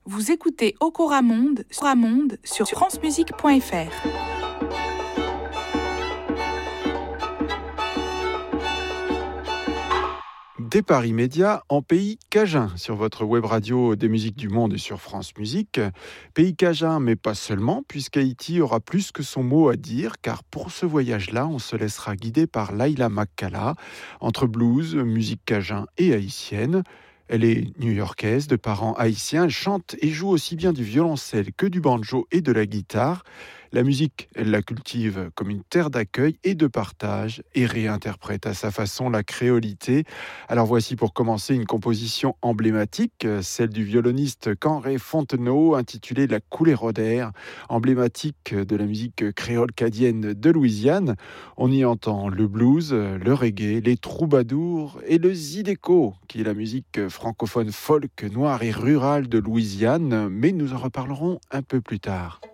Vous écoutez Okora Monde sur francemusique.fr. Départ immédiat en pays cajun sur votre web radio des musiques du monde et sur France Musique. Pays cajun, mais pas seulement, puisqu'Haïti aura plus que son mot à dire, car pour ce voyage-là, on se laissera guider par Laila Makkala, entre blues, musique cajun et haïtienne. Elle est new-yorkaise, de parents haïtiens. Elle chante et joue aussi bien du violoncelle que du banjo et de la guitare. La musique, elle la cultive comme une terre d'accueil et de partage et réinterprète à sa façon la créolité. Alors voici pour commencer une composition emblématique, celle du violoniste Canré Fontenot, intitulée La Couleur d'air, emblématique de la musique créole cadienne de Louisiane. On y entend le blues, le reggae, les troubadours et le zydeco, qui est la musique francophone folk, noire et rurale de Louisiane, mais nous en reparlerons un peu plus tard.